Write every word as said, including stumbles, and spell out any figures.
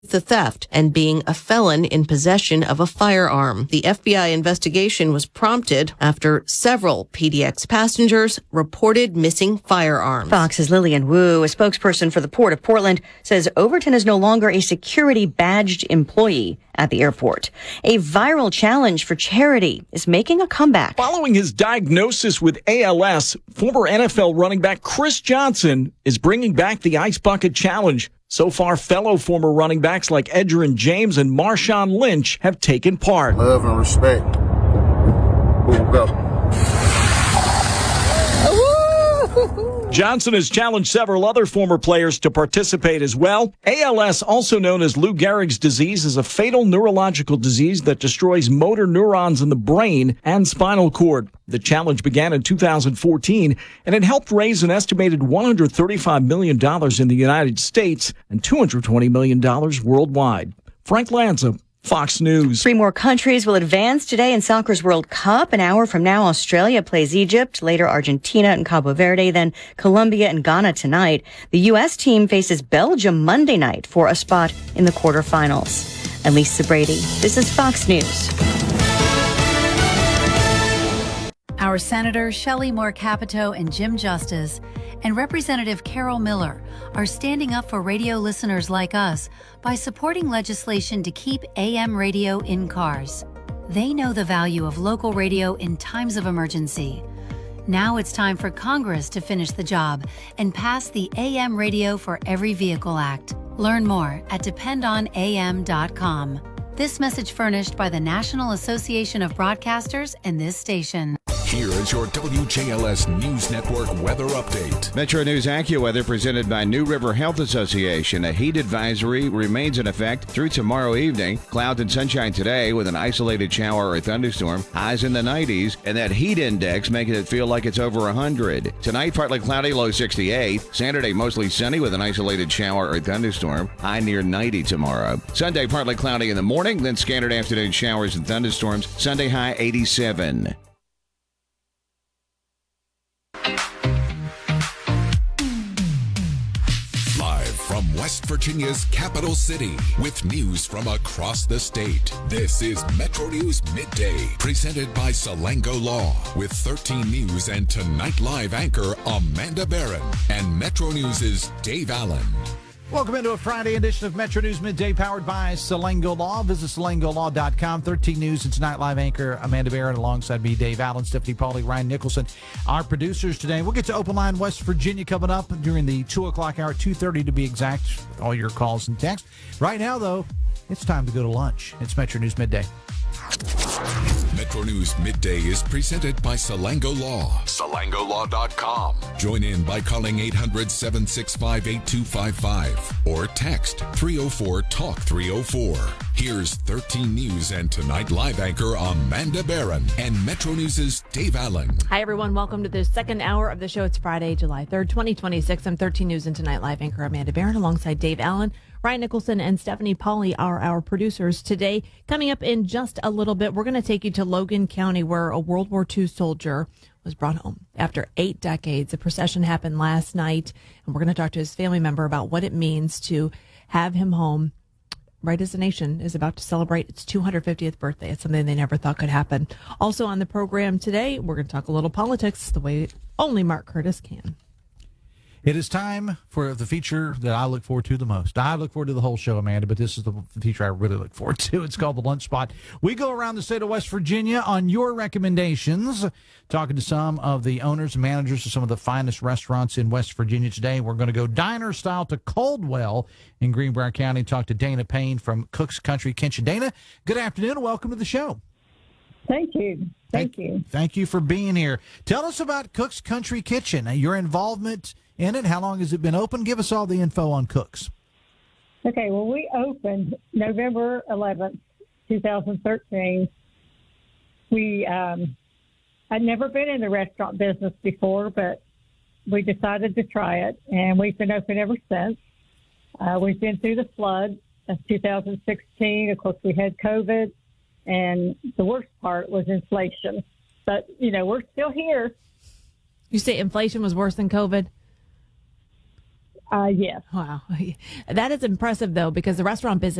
the theft and being a felon in possession of a firearm. The F B I investigation was prompted after several P D X passengers reported missing firearms. Fox's Lillian Wu, a spokesperson for the Port of Portland, says Overton is no longer a security badged employee at the airport. A viral challenge for charity is making a comeback. Following his diagnosis with A L S, former N F L running back Chris Johnson is bringing back the Ice Bucket Challenge. So far, fellow former running backs like Edgerrin James and Marshawn Lynch have taken part. Love and respect. We'll go. Johnson has challenged several other former players to participate as well. A L S, also known as Lou Gehrig's disease, is a fatal neurological disease that destroys motor neurons in the brain and spinal cord. The challenge began in two thousand fourteen, and it helped raise an estimated one hundred thirty-five million dollars in the United States and two hundred twenty million dollars worldwide. Frank Lanza, Fox News. Three more countries will advance today in soccer's World Cup. An hour from now, Australia plays Egypt, later Argentina and Cabo Verde, then Colombia and Ghana tonight. The U S team faces Belgium Monday night for a spot in the quarterfinals. I'm Lisa Brady. This is Fox News. Our Senators Shelley Moore Capito and Jim Justice and Representative Carol Miller are standing up for radio listeners like us by supporting legislation to keep A M radio in cars. They know the value of local radio in times of emergency. Now it's time for Congress to finish the job and pass the A M Radio for Every Vehicle Act. Learn more at depend on A M dot com. This message furnished by the National Association of Broadcasters and this station. Here is your W J L S News Network weather update. Metro News AccuWeather presented by New River Health Association. A heat advisory remains in effect through tomorrow evening. Clouds and sunshine today with an isolated shower or thunderstorm. Highs in the nineties, and that heat index making it feel like it's over one hundred. Tonight, partly cloudy, low sixty-eight. Saturday, mostly sunny with an isolated shower or thunderstorm. High near ninety tomorrow. Sunday, partly cloudy in the morning, then scattered afternoon showers and thunderstorms. Sunday, high eighty-seven. From West Virginia's capital city, with news from across the state, this is Metro News Midday, presented by Salango Law, with thirteen News and Tonight Live anchor Amanda Barron and Metro News' Dave Allen. Welcome into a Friday edition of Metro News Midday, powered by Salango Law. Visit salango law dot com. thirteen News and Tonight Live anchor Amanda Barron, alongside me, Dave Allen, Stephanie Pauly, Ryan Nicholson, our producers today. We'll get to Open Line West Virginia coming up during the two o'clock hour, two thirty to be exact, with all your calls and texts. Right now, though, it's time to go to lunch. It's Metro News Midday. Metro News Midday is presented by Salango Law. salango law dot com. Join in by calling eight hundred, seven six five, eight two five five or text three oh four, talk three oh four. Here's thirteen News and Tonight Live anchor Amanda Barron and Metro News' Dave Allen. Hi, everyone. Welcome to the second hour of the show. It's Friday, July third, twenty twenty-six. I'm thirteen News and Tonight Live anchor Amanda Barron, alongside Dave Allen. Ryan Nicholson and Stephanie Pauly are our producers today. Coming up in just a little bit, we're going to take you to Logan County, where a World War Two soldier was brought home after eight decades. A procession happened last night, and we're going to talk to his family member about what it means to have him home right as the nation is about to celebrate its two hundred fiftieth birthday. It's something they never thought could happen. Also on the program today, we're going to talk a little politics the way only Mark Curtis can. It is time for the feature that I look forward to the most. I look forward to the whole show, Amanda, but this is the feature I really look forward to. It's called The Lunch Spot. We go around the state of West Virginia on your recommendations, talking to some of the owners and managers of some of the finest restaurants in West Virginia today. We're going to go diner style to Caldwell in Greenbrier County and talk to Dana Payne from Cook's Country Kitchen. Dana, good afternoon and welcome to the show. Thank you. Thank, thank you. Thank you for being here. Tell us about Cook's Country Kitchen, your involvement in it. How long has it been open? Give us all the info on Cook's. Okay, well, we opened November eleventh, twenty thirteen. We, um, I'd never been in the restaurant business before, but we decided to try it, and we've been open ever since. Uh, we've been through the flood of two thousand sixteen. Of course, we had COVID, and the worst part was inflation. But, you know, we're still here. You say inflation was worse than COVID? Uh, yes. Wow. That is impressive, though, because the restaurant business